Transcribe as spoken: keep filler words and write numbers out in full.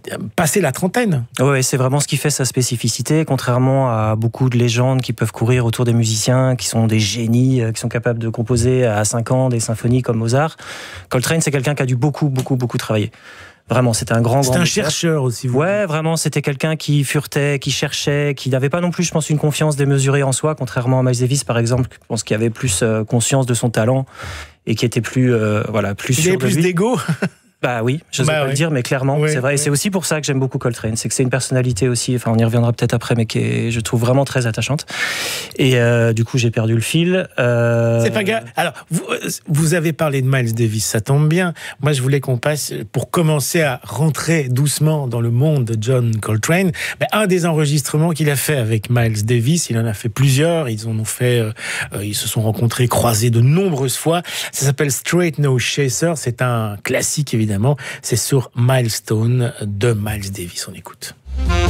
passé la trentaine. Oui, c'est vraiment ce qui fait sa spécificité, contrairement à beaucoup de légendes qui peuvent courir autour des musiciens, qui sont des génies, qui sont capables de composer à cinq ans des symphonies comme Mozart. Coltrane, c'est quelqu'un qui a dû beaucoup, beaucoup, beaucoup travailler. Vraiment, c'était un grand, grand... C'était un chercheur aussi. Vous ouais, vraiment, c'était quelqu'un qui furetait, qui cherchait, qui n'avait pas non plus, je pense, une confiance démesurée en soi, contrairement à Miles Davis, par exemple. Je pense qu'il avait plus euh, conscience de son talent et qui était plus, euh, voilà, plus Il sûr avait de plus lui. d'ego. Bah oui, je ne sais bah pas ouais. le dire, mais clairement, ouais, c'est vrai. Ouais. Et c'est aussi pour ça que j'aime beaucoup Coltrane. C'est que c'est une personnalité aussi, enfin on y reviendra peut-être après, mais qui est, je trouve, vraiment très attachante. Et euh, du coup, j'ai perdu le fil. Euh... C'est pas grave. Alors, vous, vous avez parlé de Miles Davis, ça tombe bien. Moi, je voulais qu'on passe, pour commencer à rentrer doucement dans le monde de John Coltrane, ben, un des enregistrements qu'il a fait avec Miles Davis, il en a fait plusieurs, ils en ont fait, euh, ils se sont rencontrés, croisés de nombreuses fois. Ça s'appelle Straight No Chaser, c'est un classique évidemment, c'est sur Milestone de Miles Davis, on écoute.